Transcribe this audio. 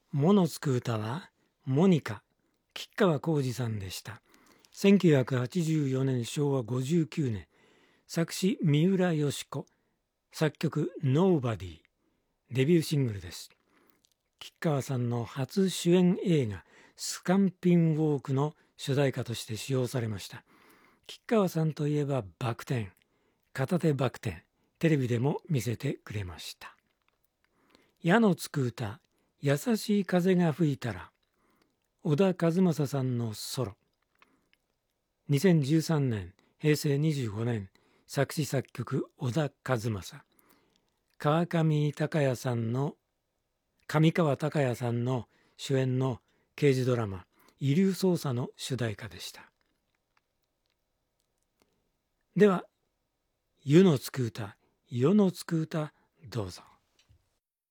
ものつく歌はモニカ、吉川晃司さんでした。1984年昭和59年、作詞三浦佳子、作曲 Nobody、デビューシングルです。吉川さんの初主演映画スカンピンウォークの主題歌として使用されました。吉川さんといえばバク転、片手バク転、テレビでも見せてくれました。矢のつく歌、優しい風が吹いたら、小田和正さんのソロ。2013年、平成25年、作詞作曲小田和正。上川隆也さんの主演の刑事ドラマ遺留捜査の主題歌でした。では、湯のつく歌、世のつく歌、どうぞ。